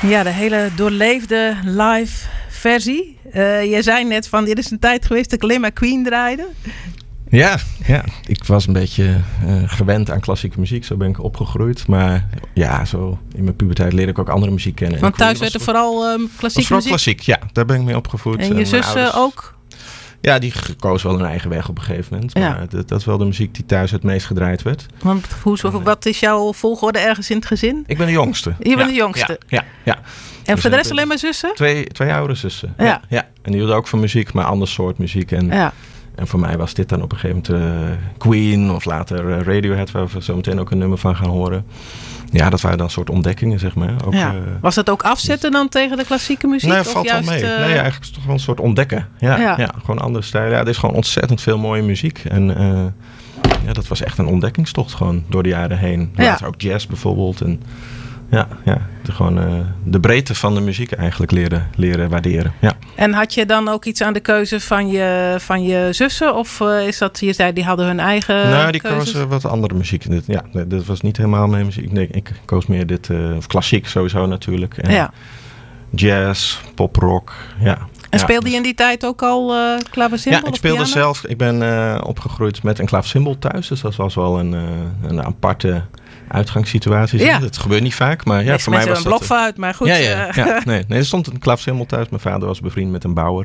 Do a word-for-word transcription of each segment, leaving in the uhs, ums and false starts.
Ja, de hele doorleefde live versie. Uh, je zei net van, dit is een tijd geweest dat ik alleen maar Queen draaide. Ja, ja, ik was een beetje uh, gewend aan klassieke muziek. Zo ben ik opgegroeid. Maar ja, zo in mijn puberteit leerde ik ook andere muziek kennen. Want thuis werd er vooral um, klassieke vooral muziek? klassiek, ja. Daar ben ik mee opgevoed. En je zus uh, ook? Ja, die koos wel hun eigen weg op een gegeven moment. Maar ja. dat, dat is wel de muziek die thuis het meest gedraaid werd. Want hoe, wat is jouw volgorde ergens in het gezin? Ik ben de jongste. Je bent ja, de jongste? Ja, ja. ja. En dus voor de rest alleen maar zussen? Twee, twee oudere zussen. Ja. Ja, ja. En die hielden ook van muziek, maar ander soort muziek. En, ja. en voor mij was dit dan op een gegeven moment uh, Queen of later uh, Radiohead, waar we zo meteen ook een nummer van gaan horen. Ja, dat waren dan soort ontdekkingen, zeg maar. Ook, ja. uh, was dat ook afzetten dan tegen de klassieke muziek? Nee, of valt juist, wel mee. Uh... Nee, ja, eigenlijk is het toch wel een soort ontdekken. Ja, ja. ja gewoon andere stijlen. Ja, er is gewoon ontzettend veel mooie muziek. En uh, ja, dat was echt een ontdekkingstocht gewoon door de jaren heen. Ja. Later ook jazz bijvoorbeeld. En ja, ja de, gewoon uh, de breedte van de muziek eigenlijk leren, leren waarderen. Ja. En had je dan ook iets aan de keuze van je, van je zussen? Of uh, is dat, je zei, die hadden hun eigen Nou, die keuzes? kozen wat andere muziek. Dit, ja, dit was niet helemaal mijn muziek. Nee, ik koos meer dit, uh, of klassiek sowieso natuurlijk. En ja. Jazz, poprock, ja. En ja, speelde dus... je in die tijd ook al uh, klaversymbol? Ja, ik speelde piano? zelf. Ik ben uh, opgegroeid met een klaversymbol thuis. Dus dat was wel een, uh, een aparte uitgangssituatie. Ja. Dat gebeurt niet vaak. Maar ja, Meest voor mij was een dat... blok uit, maar goed. Ja, ja, ja. Nee, nee, er stond een klaversymbol thuis. Mijn vader was bevriend met een bouwer.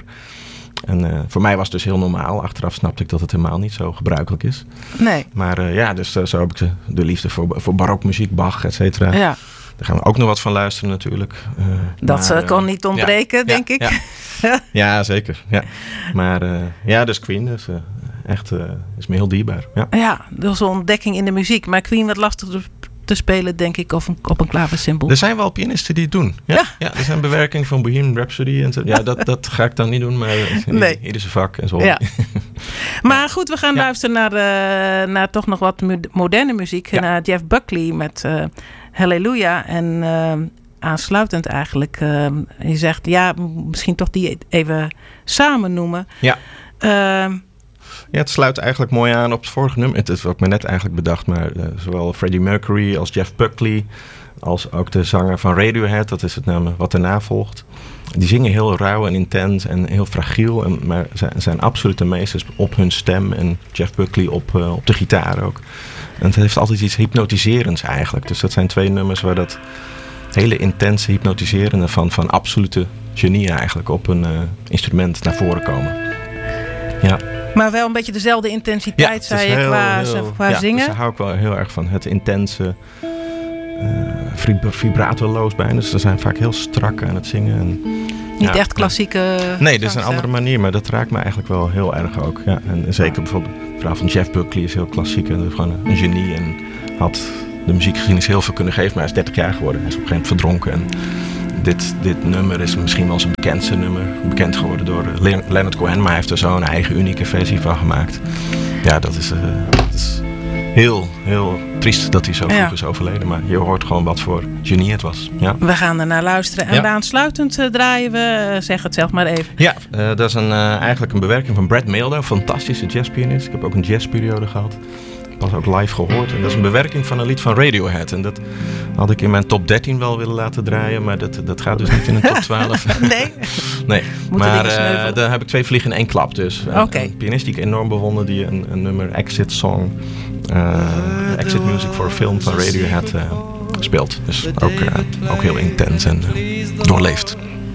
En uh, voor mij was het dus heel normaal. Achteraf snapte ik dat het helemaal niet zo gebruikelijk is. Nee. Maar uh, ja, dus uh, zo heb ik de, de liefde voor, voor barokmuziek, Bach, et cetera. Ja. Daar gaan we ook nog wat van luisteren natuurlijk. Uh, dat maar, uh, kon niet ontbreken, ja, denk ja, ik. Ja, ja zeker. Ja. Maar uh, ja, dus Queen dus, uh, echt, uh, is me heel dierbaar. Ja, ja, dat was een ontdekking in de muziek. Maar Queen wat lastig te spelen, denk ik, op een, op een klaversymbol. Er zijn wel pianisten die het doen. Ja, ja. ja er zijn bewerkingen van Bohemian Rhapsody. En zo. Ja, dat, dat ga ik dan niet doen, maar nee. Ieder zijn vak en zo. Ja. Maar goed, we gaan ja. luisteren naar, uh, naar toch nog wat moderne muziek. Ja. Naar Jeff Buckley met uh, Hallelujah. En uh, aansluitend eigenlijk. Uh, je zegt, ja, misschien toch die even samen noemen. Ja. Uh, Ja, het sluit eigenlijk mooi aan op het vorige nummer. Het is ook maar net eigenlijk bedacht, maar uh, zowel Freddie Mercury als Jeff Buckley, als ook de zanger van Radiohead, dat is het nummer wat daarna volgt. Die zingen heel rauw en intens en heel fragiel, en, maar zijn, zijn absolute meesters op hun stem en Jeff Buckley op, uh, op de gitaar ook. En het heeft altijd iets hypnotiserends eigenlijk. Dus dat zijn twee nummers waar dat hele intense hypnotiserende van, van absolute genie eigenlijk op een uh, instrument naar voren komen. Ja. Maar wel een beetje dezelfde intensiteit, ja, zei je, heel, qua, heel, qua ja, zingen. Dus daar hou ik wel heel erg van. Het intense, uh, vibrato-loos bijna. Dus ze zijn vaak heel strak aan het zingen. En, Niet ja, echt klassieke... Ja. Nee, dit is een andere manier, maar dat raakt me eigenlijk wel heel erg ook. Ja, en zeker bijvoorbeeld het verhaal van Jeff Buckley is heel klassiek. En dat is gewoon een genie en had de muziekgeschiedenis heel veel kunnen geven. Maar hij is dertig jaar geworden. Hij is op een gegeven moment verdronken. En dit, dit nummer is misschien wel zijn bekendste nummer. Bekend geworden door Le- Leonard Cohen. Maar hij heeft er zo een eigen unieke versie van gemaakt. Ja, dat is, uh, dat is heel, heel triest dat hij zo vroeg ja. is overleden. Maar je hoort gewoon wat voor genie het was. Ja. We gaan er naar luisteren. En ja. aansluitend uh, draaien we, uh, zeg het zelf maar even. Ja, uh, dat is een, uh, eigenlijk een bewerking van Brad Mehldau. Een fantastische jazzpianist. Ik heb ook een jazzperiode gehad. Pas ook live gehoord. En dat is een bewerking van een lied van Radiohead. En dat had ik in mijn top dertien wel willen laten draaien. Maar dat, dat gaat dus niet in een top twaalf. Nee? Nee. Maar uh, daar heb ik twee vliegen in één klap dus. Okay. Een pianist die ik enorm bewonder. Die een, een nummer Exit Song. Uh, Exit Music for a Film van Radiohead uh, speelt. Dus ook, uh, ook heel intens en uh, doorleefd.